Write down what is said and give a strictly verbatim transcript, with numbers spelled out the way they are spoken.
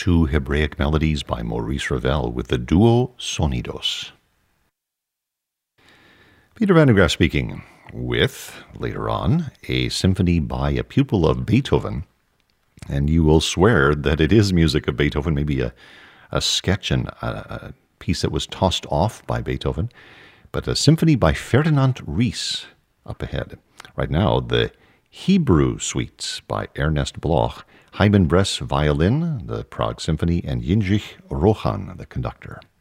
Two Hebraic Melodies by Maurice Ravel with the duo Sonidos. Peter van der Graaf speaking, with, later on, a symphony by a pupil of Beethoven, and you will swear that it is music of Beethoven, maybe a, a sketch and a, a piece that was tossed off by Beethoven, but a symphony by Ferdinand Ries up ahead. Right now, the Hebrew Suites by Ernest Bloch, Hyman Bress violin, the Prague Symphony, and Jindřich Rohan, the conductor.